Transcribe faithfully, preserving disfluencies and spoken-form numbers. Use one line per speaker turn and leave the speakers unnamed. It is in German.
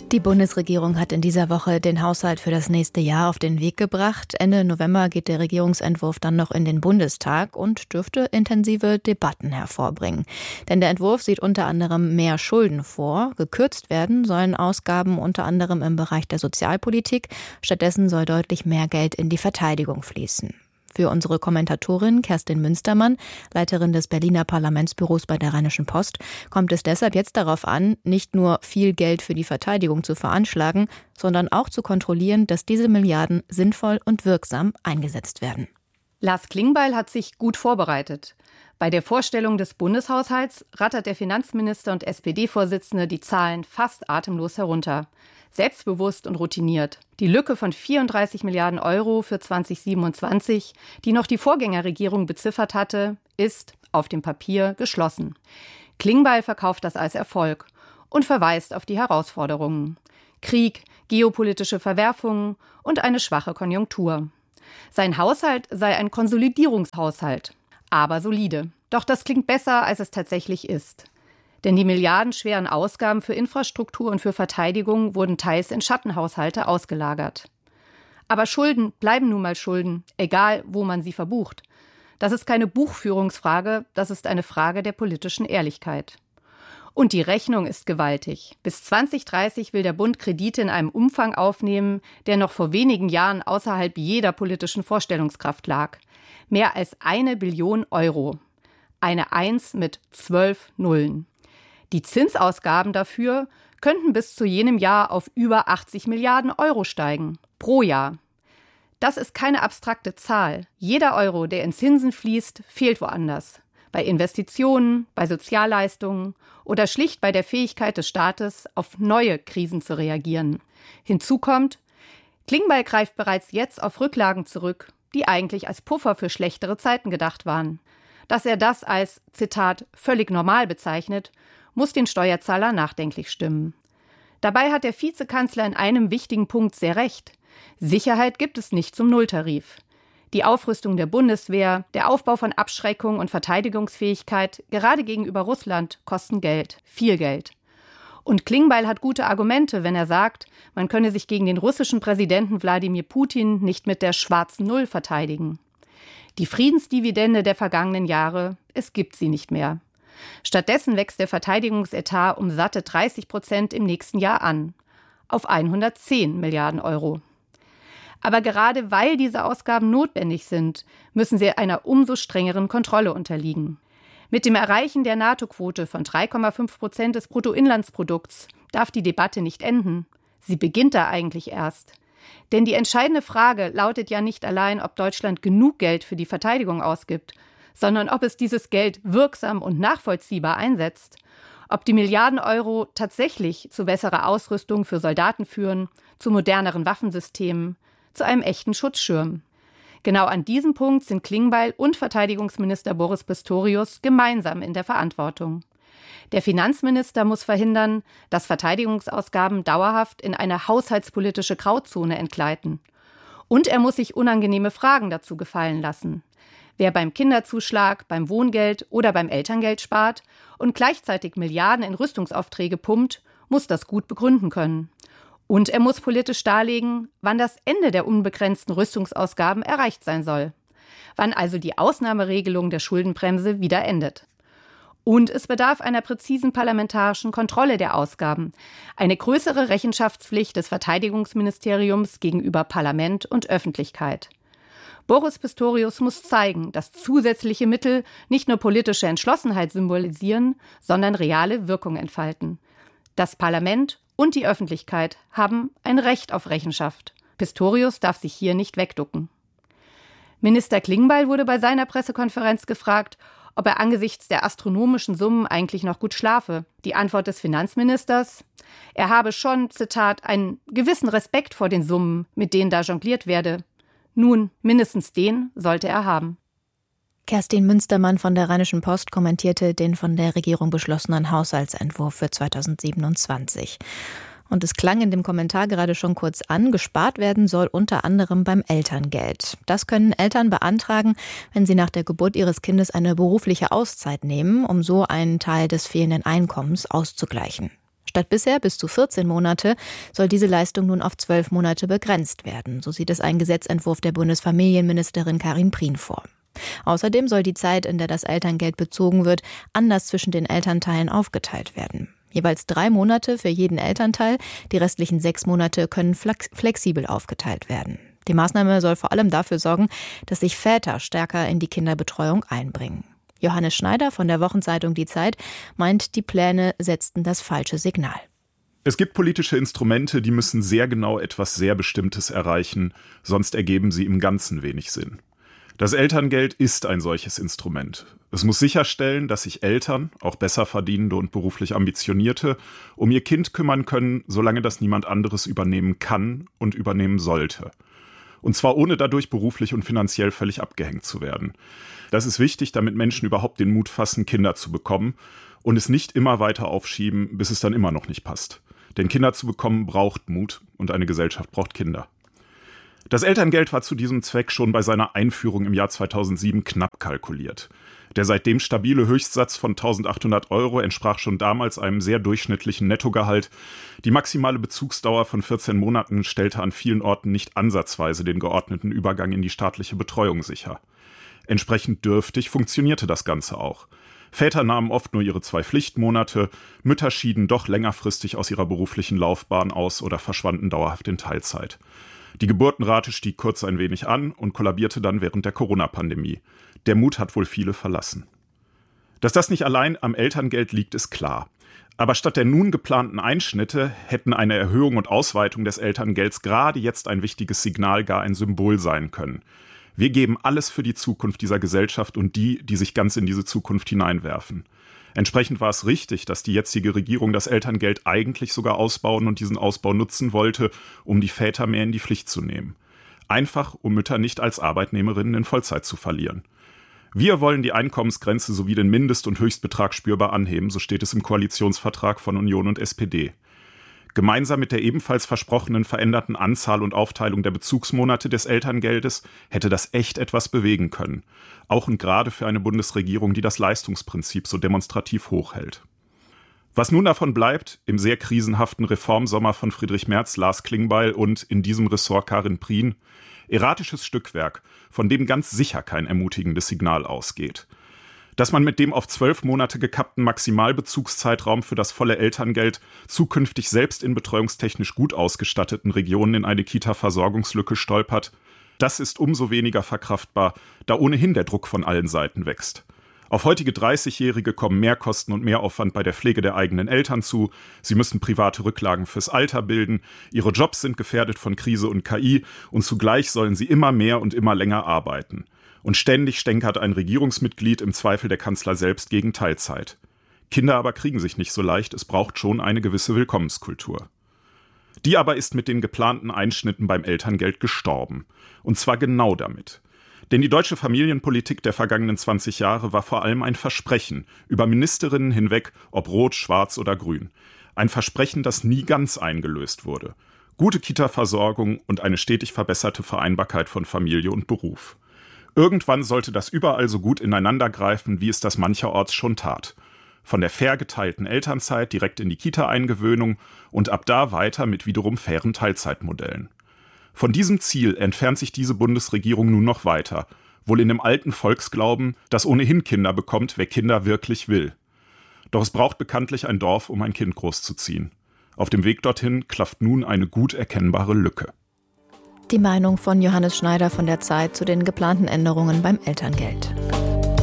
Die Bundesregierung hat in dieser Woche den Haushalt für das nächste Jahr auf den Weg gebracht. Ende November geht der Regierungsentwurf dann noch in den Bundestag und dürfte intensive Debatten hervorbringen. Denn der Entwurf sieht unter anderem mehr Schulden vor. Gekürzt werden sollen Ausgaben unter anderem im Bereich der Sozialpolitik. Stattdessen soll deutlich mehr Geld in die Verteidigung fließen. Für unsere Kommentatorin Kerstin Münstermann, Leiterin des Berliner Parlamentsbüros bei der Rheinischen Post, kommt es deshalb jetzt darauf an, nicht nur viel Geld für die Verteidigung zu veranschlagen, sondern auch zu kontrollieren, dass diese Milliarden sinnvoll und wirksam eingesetzt werden.
Lars Klingbeil hat sich gut vorbereitet. Bei der Vorstellung des Bundeshaushalts rattert der Finanzminister und S P D-Vorsitzende die Zahlen fast atemlos herunter. Selbstbewusst und routiniert. Die Lücke von vierunddreißig Milliarden Euro für zwanzig siebenundzwanzig, die noch die Vorgängerregierung beziffert hatte, ist auf dem Papier geschlossen. Klingbeil verkauft das als Erfolg und verweist auf die Herausforderungen. Krieg, geopolitische Verwerfungen und eine schwache Konjunktur. Sein Haushalt sei ein Konsolidierungshaushalt, aber solide. Doch das klingt besser, als es tatsächlich ist. Denn die milliardenschweren Ausgaben für Infrastruktur und für Verteidigung wurden teils in Schattenhaushalte ausgelagert. Aber Schulden bleiben nun mal Schulden, egal wo man sie verbucht. Das ist keine Buchführungsfrage, das ist eine Frage der politischen Ehrlichkeit. Und die Rechnung ist gewaltig. Bis zwanzig dreißig will der Bund Kredite in einem Umfang aufnehmen, der noch vor wenigen Jahren außerhalb jeder politischen Vorstellungskraft lag. Mehr als eine Billion Euro. Eine Eins mit zwölf Nullen. Die Zinsausgaben dafür könnten bis zu jenem Jahr auf über achtzig Milliarden Euro steigen. Pro Jahr. Das ist keine abstrakte Zahl. Jeder Euro, der in Zinsen fließt, fehlt woanders. Bei Investitionen, bei Sozialleistungen oder schlicht bei der Fähigkeit des Staates, auf neue Krisen zu reagieren. Hinzu kommt, Klingbeil greift bereits jetzt auf Rücklagen zurück, die eigentlich als Puffer für schlechtere Zeiten gedacht waren. Dass er das als, Zitat, völlig normal bezeichnet, muss den Steuerzahler nachdenklich stimmen. Dabei hat der Vizekanzler in einem wichtigen Punkt sehr recht. Sicherheit gibt es nicht zum Nulltarif. Die Aufrüstung der Bundeswehr, der Aufbau von Abschreckung und Verteidigungsfähigkeit, gerade gegenüber Russland, kosten Geld, viel Geld. Und Klingbeil hat gute Argumente, wenn er sagt, man könne sich gegen den russischen Präsidenten Wladimir Putin nicht mit der schwarzen Null verteidigen. Die Friedensdividende der vergangenen Jahre, es gibt sie nicht mehr. Stattdessen wächst der Verteidigungsetat um satte dreißig Prozent im nächsten Jahr an, auf hundertzehn Milliarden Euro. Aber gerade weil diese Ausgaben notwendig sind, müssen sie einer umso strengeren Kontrolle unterliegen. Mit dem Erreichen der NATO-Quote von drei Komma fünf Prozent des Bruttoinlandsprodukts darf die Debatte nicht enden. Sie beginnt da eigentlich erst. Denn die entscheidende Frage lautet ja nicht allein, ob Deutschland genug Geld für die Verteidigung ausgibt, sondern ob es dieses Geld wirksam und nachvollziehbar einsetzt, ob die Milliarden Euro tatsächlich zu besserer Ausrüstung für Soldaten führen, zu moderneren Waffensystemen, zu einem echten Schutzschirm. Genau an diesem Punkt sind Klingbeil und Verteidigungsminister Boris Pistorius gemeinsam in der Verantwortung. Der Finanzminister muss verhindern, dass Verteidigungsausgaben dauerhaft in eine haushaltspolitische Grauzone entgleiten. Und er muss sich unangenehme Fragen dazu gefallen lassen. Wer beim Kinderzuschlag, beim Wohngeld oder beim Elterngeld spart und gleichzeitig Milliarden in Rüstungsaufträge pumpt, muss das gut begründen können. Und er muss politisch darlegen, wann das Ende der unbegrenzten Rüstungsausgaben erreicht sein soll. Wann also die Ausnahmeregelung der Schuldenbremse wieder endet. Und es bedarf einer präzisen parlamentarischen Kontrolle der Ausgaben, eine größere Rechenschaftspflicht des Verteidigungsministeriums gegenüber Parlament und Öffentlichkeit. Boris Pistorius muss zeigen, dass zusätzliche Mittel nicht nur politische Entschlossenheit symbolisieren, sondern reale Wirkung entfalten. Das Parlament und die Öffentlichkeit haben ein Recht auf Rechenschaft. Pistorius darf sich hier nicht wegducken. Minister Klingbeil wurde bei seiner Pressekonferenz gefragt, ob er angesichts der astronomischen Summen eigentlich noch gut schlafe. Die Antwort des Finanzministers: Er habe schon, Zitat, einen gewissen Respekt vor den Summen, mit denen da jongliert werde. Nun, mindestens den sollte er haben.
Kerstin Münstermann von der Rheinischen Post kommentierte den von der Regierung beschlossenen Haushaltsentwurf für zweitausendsiebenundzwanzig. Und es klang in dem Kommentar gerade schon kurz an, gespart werden soll unter anderem beim Elterngeld. Das können Eltern beantragen, wenn sie nach der Geburt ihres Kindes eine berufliche Auszeit nehmen, um so einen Teil des fehlenden Einkommens auszugleichen. Statt bisher bis zu vierzehn Monate soll diese Leistung nun auf zwölf Monate begrenzt werden. So sieht es ein Gesetzentwurf der Bundesfamilienministerin Karin Prien vor. Außerdem soll die Zeit, in der das Elterngeld bezogen wird, anders zwischen den Elternteilen aufgeteilt werden. Jeweils drei Monate für jeden Elternteil, die restlichen sechs Monate können flexibel aufgeteilt werden. Die Maßnahme soll vor allem dafür sorgen, dass sich Väter stärker in die Kinderbetreuung einbringen. Johannes Schneider von der Wochenzeitung Die Zeit meint, die Pläne setzten das falsche Signal.
Es gibt politische Instrumente, die müssen sehr genau etwas sehr Bestimmtes erreichen, sonst ergeben sie im Ganzen wenig Sinn. Das Elterngeld ist ein solches Instrument. Es muss sicherstellen, dass sich Eltern, auch Besserverdienende und beruflich Ambitionierte, um ihr Kind kümmern können, solange das niemand anderes übernehmen kann und übernehmen sollte. Und zwar ohne dadurch beruflich und finanziell völlig abgehängt zu werden. Das ist wichtig, damit Menschen überhaupt den Mut fassen, Kinder zu bekommen und es nicht immer weiter aufschieben, bis es dann immer noch nicht passt. Denn Kinder zu bekommen braucht Mut und eine Gesellschaft braucht Kinder. Das Elterngeld war zu diesem Zweck schon bei seiner Einführung im Jahr zweitausendsieben knapp kalkuliert. Der seitdem stabile Höchstsatz von eintausendachthundert Euro entsprach schon damals einem sehr durchschnittlichen Nettogehalt. Die maximale Bezugsdauer von vierzehn Monaten stellte an vielen Orten nicht ansatzweise den geordneten Übergang in die staatliche Betreuung sicher. Entsprechend dürftig funktionierte das Ganze auch. Väter nahmen oft nur ihre zwei Pflichtmonate, Mütter schieden doch längerfristig aus ihrer beruflichen Laufbahn aus oder verschwanden dauerhaft in Teilzeit. Die Geburtenrate stieg kurz ein wenig an und kollabierte dann während der Corona-Pandemie. Der Mut hat wohl viele verlassen. Dass das nicht allein am Elterngeld liegt, ist klar. Aber statt der nun geplanten Einschnitte hätten eine Erhöhung und Ausweitung des Elterngelds gerade jetzt ein wichtiges Signal, gar ein Symbol sein können. Wir geben alles für die Zukunft dieser Gesellschaft und die, die sich ganz in diese Zukunft hineinwerfen. Entsprechend war es richtig, dass die jetzige Regierung das Elterngeld eigentlich sogar ausbauen und diesen Ausbau nutzen wollte, um die Väter mehr in die Pflicht zu nehmen. Einfach, um Mütter nicht als Arbeitnehmerinnen in Vollzeit zu verlieren. Wir wollen die Einkommensgrenze sowie den Mindest- und Höchstbetrag spürbar anheben, so steht es im Koalitionsvertrag von Union und S P D. Gemeinsam mit der ebenfalls versprochenen veränderten Anzahl und Aufteilung der Bezugsmonate des Elterngeldes hätte das echt etwas bewegen können. Auch und gerade für eine Bundesregierung, die das Leistungsprinzip so demonstrativ hochhält. Was nun davon bleibt, im sehr krisenhaften Reformsommer von Friedrich Merz, Lars Klingbeil und in diesem Ressort Karin Prien, erratisches Stückwerk, von dem ganz sicher kein ermutigendes Signal ausgeht. Dass man mit dem auf zwölf Monate gekappten Maximalbezugszeitraum für das volle Elterngeld zukünftig selbst in betreuungstechnisch gut ausgestatteten Regionen in eine Kita-Versorgungslücke stolpert, das ist umso weniger verkraftbar, da ohnehin der Druck von allen Seiten wächst. Auf heutige dreißigjährige kommen Mehrkosten und Mehraufwand bei der Pflege der eigenen Eltern zu, sie müssen private Rücklagen fürs Alter bilden, ihre Jobs sind gefährdet von Krise und K I und zugleich sollen sie immer mehr und immer länger arbeiten. Und ständig stänkert ein Regierungsmitglied, im Zweifel der Kanzler selbst, gegen Teilzeit. Kinder aber kriegen sich nicht so leicht, es braucht schon eine gewisse Willkommenskultur. Die aber ist mit den geplanten Einschnitten beim Elterngeld gestorben. Und zwar genau damit. Denn die deutsche Familienpolitik der vergangenen zwanzig Jahre war vor allem ein Versprechen, über Ministerinnen hinweg, ob rot, schwarz oder grün. Ein Versprechen, das nie ganz eingelöst wurde. Gute Kita-Versorgung und eine stetig verbesserte Vereinbarkeit von Familie und Beruf. Irgendwann sollte das überall so gut ineinandergreifen, wie es das mancherorts schon tat. Von der fair geteilten Elternzeit direkt in die Kita-Eingewöhnung und ab da weiter mit wiederum fairen Teilzeitmodellen. Von diesem Ziel entfernt sich diese Bundesregierung nun noch weiter, wohl in dem alten Volksglauben, dass ohnehin Kinder bekommt, wer Kinder wirklich will. Doch es braucht bekanntlich ein Dorf, um ein Kind großzuziehen. Auf dem Weg dorthin klafft nun eine gut erkennbare Lücke.
Die Meinung von Johannes Schneider von der Zeit zu den geplanten Änderungen beim Elterngeld.